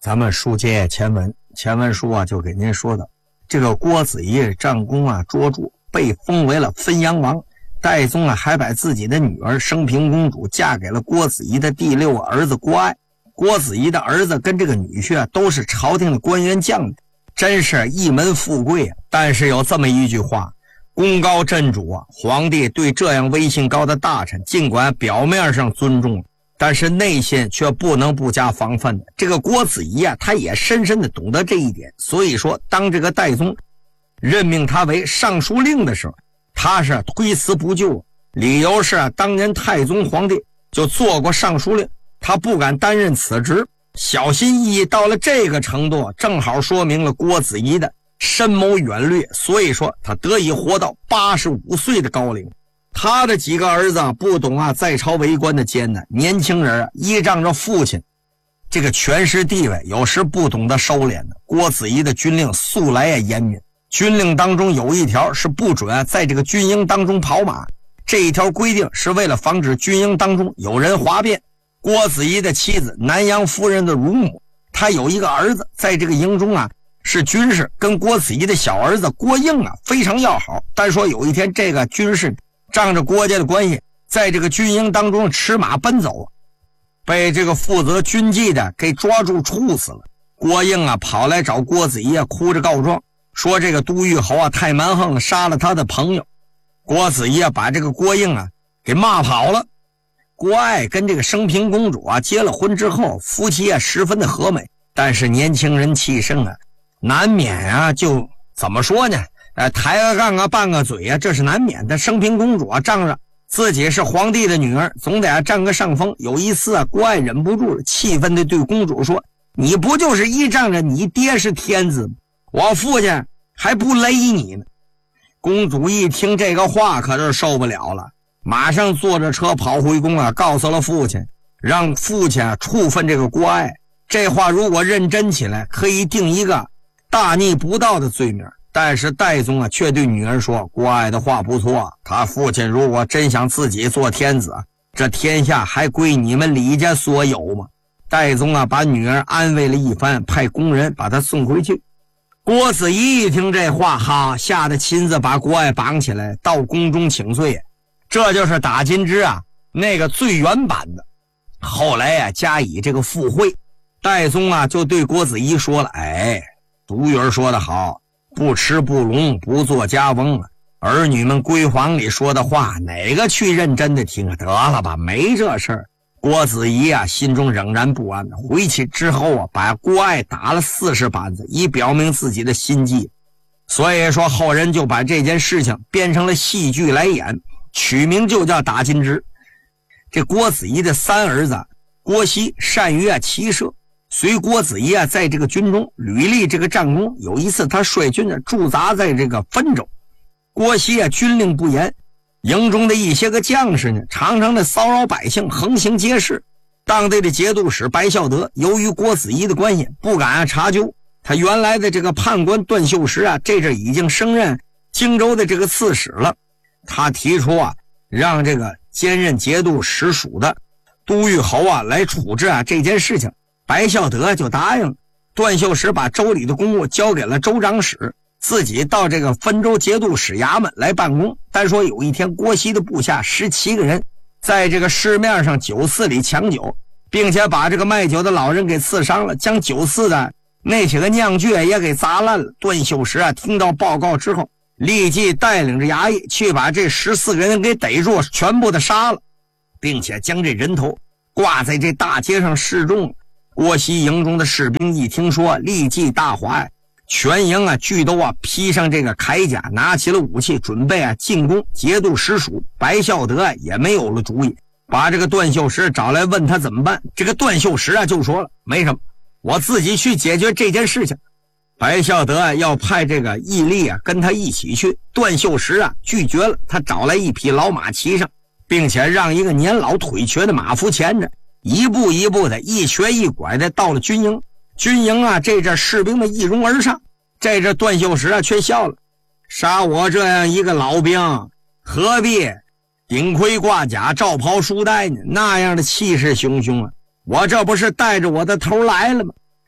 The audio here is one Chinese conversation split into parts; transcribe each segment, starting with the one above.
咱们书接前文书啊，就给您说的这个郭子仪战功啊卓著，被封为了汾阳王。戴宗啊还把自己的女儿升平公主嫁给了郭子仪的第6个儿子郭爱。郭子仪的儿子跟这个女婿啊都是朝廷的官员将领，真是一门富贵啊。但是有这么一句话，功高震主啊，皇帝对这样威信高的大臣，尽管表面上尊重，但是内心却不能不加防范的。这个郭子仪啊，他也深深的懂得这一点。所以说，当这个戴宗任命他为尚书令的时候，他是推辞不就，理由是啊，当年太宗皇帝就做过尚书令，他不敢担任此职，小心翼翼到了这个程度，正好说明了郭子仪的深谋远虑。所以说他得以活到85岁的高龄。他的几个儿子不懂啊在朝为官的艰难，年轻人依仗着父亲这个权势地位，有时不懂得收敛的。郭子仪的军令素来也严明，军令当中有一条是不准在这个军营当中跑马，这一条规定是为了防止军营当中有人哗变。郭子仪的妻子南阳夫人的乳母，他有一个儿子在这个营中啊是军士，跟郭子仪的小儿子郭应啊非常要好。但说有一天这个军士仗着郭家的关系，在这个军营当中驰马奔走，被这个负责军纪的给抓住处死了。郭应啊跑来找郭子仪啊，哭着告状，说这个都虞侯啊太蛮横了，杀了他的朋友。郭子仪啊把这个郭应啊给骂跑了。郭爱跟这个升平公主啊结了婚之后，夫妻啊十分的和美，但是年轻人气盛啊，难免啊就怎么说呢，抬个杠啊拌个嘴啊，这是难免的。升平公主啊仗着自己是皇帝的女儿，总得占个上风。有一次啊，郭爱忍不住了，气愤地对公主说，你不就是依仗着你爹是天子，我父亲还不勒你呢。公主一听这个话可是受不了了，马上坐着车跑回宫啊，告诉了父亲，让父亲啊处分这个郭爱。这话如果认真起来，可以定一个大逆不道的罪名。但是戴宗啊却对女儿说，郭爱的话不错，他父亲如果真想自己做天子，这天下还归你们李家所有吗？戴宗啊把女儿安慰了一番，派工人把她送回去。郭子仪一听这话，哈，吓得亲自把郭爱绑起来到宫中请罪。这就是打金枝啊那个最原版的。后来啊加以这个附会，戴宗啊就对郭子仪说了，俗语说得好，不吃不聋不做家翁啊，儿女们闺房里说的话哪个去认真的听啊？得了吧，没这事儿。郭子仪啊心中仍然不安，回去之后啊把郭爱打了40板子，以表明自己的心迹。所以说后人就把这件事情变成了戏剧来演，取名就叫打金枝。这郭子仪的3儿子郭熙善于骑射，随郭子仪啊在这个军中屡立这个战功。有一次他率军驻扎在这个汾州，郭熙啊军令不严，营中的一些个将士呢常常的骚扰百姓，横行街市。当地的节度使白孝德由于郭子仪的关系不敢查究，他原来的这个判官段秀实啊这阵已经升任荆州的这个刺史了。他提出啊让这个兼任节度使属的都虞侯啊来处置啊这件事情。白孝德就答应，段秀实把州里的公务交给了州长史，自己到这个汾州节度使衙门来办公。但说有一天郭熙的部下17个人在这个市面上酒肆里抢酒，并且把这个卖酒的老人给刺伤了，将酒肆的那些个酿具也给砸烂了。段秀实啊听到报告之后，立即带领着衙役去把这14个人给逮住，全部的杀了，并且将这人头挂在这大街上示众。郭熙营中的士兵一听说，立即大哗，全营啊俱都啊披上这个铠甲，拿起了武器，准备啊进攻节度使署。白孝德也没有了主意，把这个段秀实找来问他怎么办。这个段秀实啊就说了，没什么，我自己去解决这件事情。白孝德啊要派这个义利啊跟他一起去，段秀实啊拒绝了。他找来一匹老马骑上，并且让一个年老腿瘸的马夫牵着，一步一步的一瘸一拐的到了军营。军营啊这阵士兵们一拥而上，这阵段秀实啊却笑了，杀我这样一个老兵，何必顶盔挂甲罩袍束带呢？那样的气势汹汹啊，我这不是带着我的头来了吗？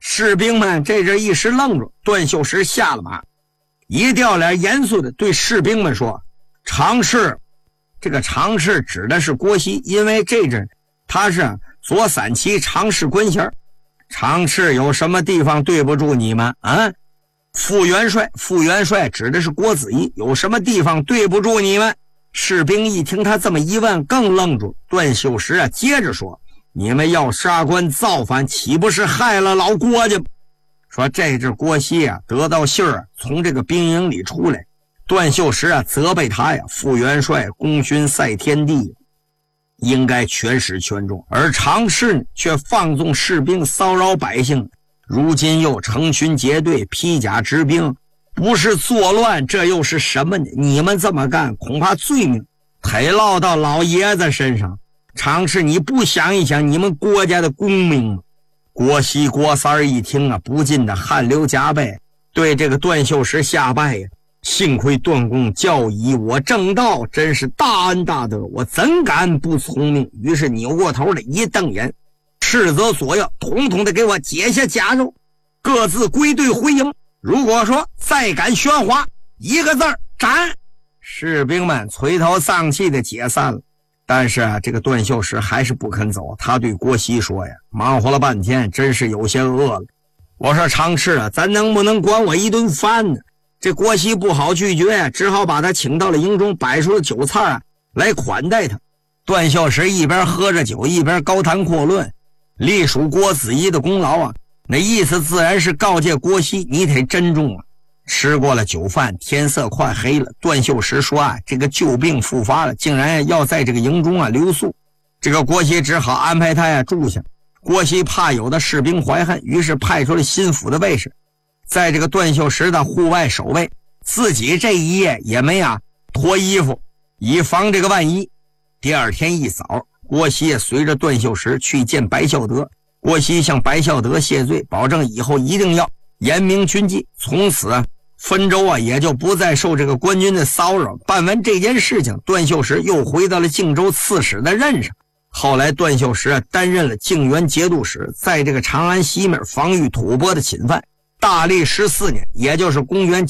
士兵们这阵一时愣住，段秀实下了马，一掉脸严肃地对士兵们说：常侍，这个常侍指的是郭熙，因为这阵他是左散骑常侍官衔。常侍有什么地方对不住你们啊？副元帅指的是郭子仪，有什么地方对不住你们？士兵一听他这么一问更愣住。段秀实接着说：你们要杀官造反，岂不是害了老郭家？说这阵郭熙得到信儿从这个兵营里出来，段秀实责备他副元帅功勋赛天地，应该全始全终，而常侍却放纵士兵骚扰百姓，如今又成群结队披甲执兵，不是作乱，这又是什么呢？你们这么干，恐怕罪名得落到老爷子身上。常侍，你不想一想你们国家的功名吗？郭熙郭三一听不禁的汗流浃背，对这个段秀实下拜呀。幸亏段公教以我正道，真是大恩大德，我怎敢不从命？于是扭过头来一瞪眼，斥责左右统统的给我解下甲胄，各自归队回营。如果说再敢喧哗，一个字儿斩！士兵们垂头丧气的解散了。但是这个段秀实还是不肯走，他对郭熙说呀：忙活了半天，真是有些饿了。我说常侍咱能不能管我一顿饭呢？这郭熙不好拒绝，只好把他请到了营中，摆出了酒菜来款待他。段秀实一边喝着酒，一边高谈阔论，隶属郭子仪的功劳那意思自然是告诫郭熙，你得珍重吃过了酒饭，天色快黑了。段秀实说这个旧病复发了，竟然要在这个营中留宿。这个郭熙只好安排他住下。郭熙怕有的士兵怀恨，于是派出了心腹的卫士，在这个段秀实的户外守卫，自己这一夜也没脱衣服，以防这个万一。第二天一早，郭熙也随着段秀实去见白孝德。郭熙向白孝德谢罪，保证以后一定要严明军纪，从此汾州也就不再受这个官军的骚扰。办完这件事情，段秀实又回到了靖州刺史的任上。后来段秀实担任了靖远节度使，在这个长安西面防御吐蕃的侵犯。大历14年，也就是公元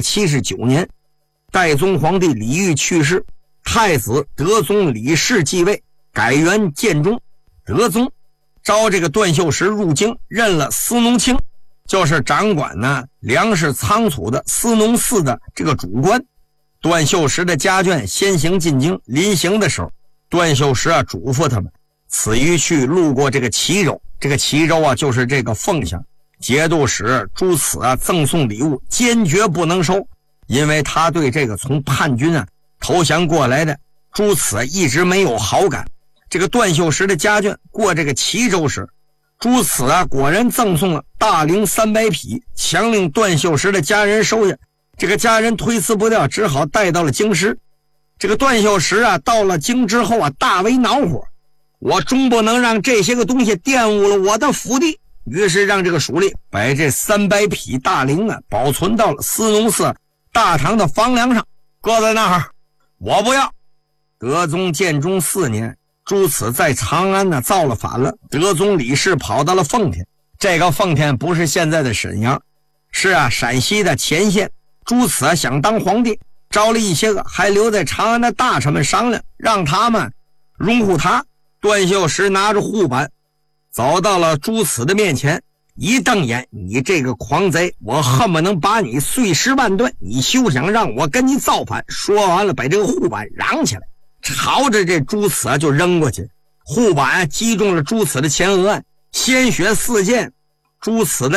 779年，代宗皇帝李煜去世，太子德宗李氏继位，改元建中。德宗召这个段秀实入京，任了司农卿，就是掌管粮食仓储的司农司的这个主官。段秀实的家眷先行进京，临行的时候，段秀实嘱咐他们，此一去路过这个齐州，这个齐州就是这个凤翔，节度使朱此赠送礼物，坚决不能收，因为他对这个从叛军投降过来的朱此一直没有好感。这个段秀实的家眷过这个齐州时，朱此果然赠送了大陵300匹，强令段秀实的家人收下。这个家人推辞不掉，只好带到了京师。这个段秀实到了京之后大为恼火，我终不能让这些个东西玷污了我的府邸。于是让这个属吏把这300匹大陵保存到了司农司大堂的房梁上，搁在那儿。我不要。德宗建中4年，朱此在长安造了反了，德宗李氏跑到了奉天。这个奉天不是现在的沈阳，是陕西的乾县。朱此想当皇帝，招了一些个还留在长安的大臣们商量，让他们拥护他。段秀实拿着护板走到了朱此的面前，一瞪眼，你这个狂贼，我恨不能把你碎尸万段，你休想让我跟你造反。说完了，把这个护板嚷起来，朝着这朱此就扔过去。护板击中了朱此的前额，鲜血四溅，朱此的